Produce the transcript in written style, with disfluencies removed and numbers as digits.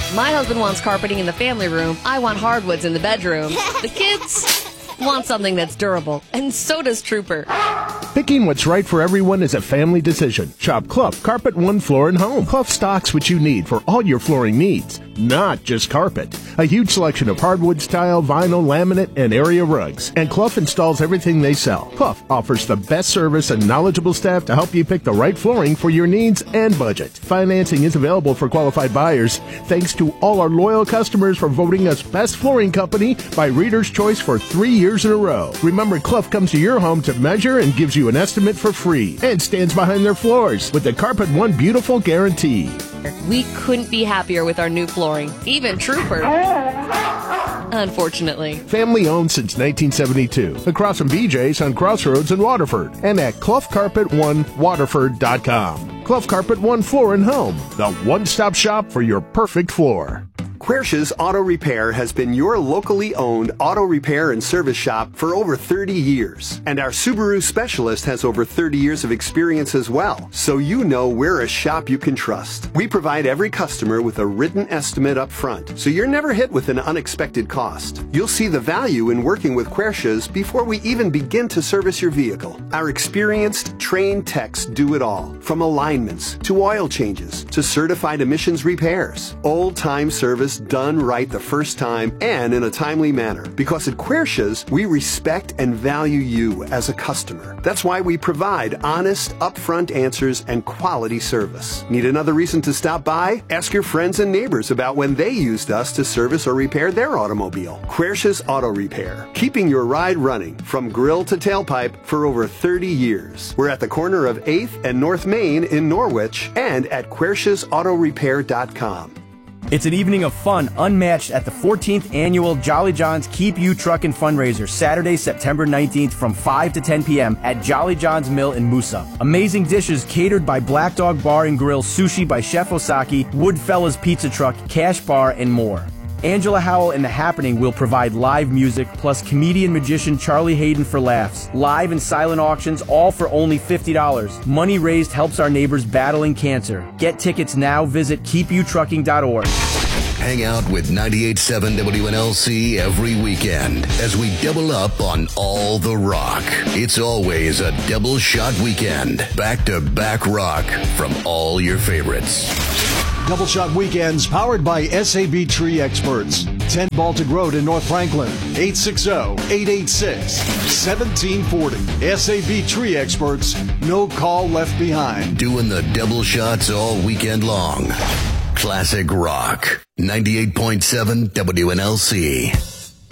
My husband wants carpeting in the family room. I want hardwoods in the bedroom. The kids want something that's durable, and so does Trooper. Picking what's right for everyone is a family decision. Shop Clough Carpet One Floor and Home. Clough stocks what you need for all your flooring needs, not just carpet. A huge selection of hardwood, tile, vinyl, laminate, and area rugs. And Clough installs everything they sell. Clough offers the best service and knowledgeable staff to help you pick the right flooring for your needs and budget. Financing is available for qualified buyers. Thanks to all our loyal customers for voting us Best Flooring Company by Reader's Choice for 3 years in a row. Remember, Clough comes to your home to measure and gives you an estimate for free and stands behind their floors with the Carpet One Beautiful Guarantee. We couldn't be happier with our new flooring, even Trooper. Unfortunately. Family owned since 1972. Across from BJ's on Crossroads in Waterford and at CloughCarpet1Waterford.com. Clough Carpet One Floor and Home, the one-stop shop for your perfect floor. Quercia's Auto Repair has been your locally owned auto repair and service shop for over 30 years. And our Subaru specialist has over 30 years of experience as well, so you know we're a shop you can trust. We provide every customer with a written estimate up front, so you're never hit with an unexpected cost. You'll see the value in working with Quercia's before we even begin to service your vehicle. Our experienced, trained techs do it all, from alignments to oil changes to certified emissions repairs. Old-time service done right the first time and in a timely manner. Because at Quercia's, we respect and value you as a customer. That's why we provide honest, upfront answers and quality service. Need another reason to stop by? Ask your friends and neighbors about when they used us to service or repair their automobile. Quercia's Auto Repair, keeping your ride running from grill to tailpipe for over 30 years. We're at the corner of 8th and North Main in Norwich and at Quercia'sAutoRepair.com. It's an evening of fun unmatched at the 14th annual Jolly John's Keep You Truckin' fundraiser, Saturday, September 19th from 5 to 10 p.m. at Jolly John's Mill in Moosup. Amazing dishes catered by Black Dog Bar and Grill, sushi by Chef Osaki, Woodfellas Pizza Truck, Cash Bar, and more. Angela Howell and The Happening will provide live music, plus comedian-magician Charlie Hayden for laughs. Live and silent auctions, all for only $50. Money raised helps our neighbors battling cancer. Get tickets now. Visit keepyoutrucking.org. Hang out with 98.7 WNLC every weekend as we double up on all the rock. It's always a double shot weekend. Back-to-back rock from all your favorites. Double Shot Weekends powered by SAB Tree Experts. 10 Baltic Road in North Franklin. 860-886-1740. SAB Tree Experts. No call left behind. Doing the double shots all weekend long. Classic rock. 98.7 WNLC.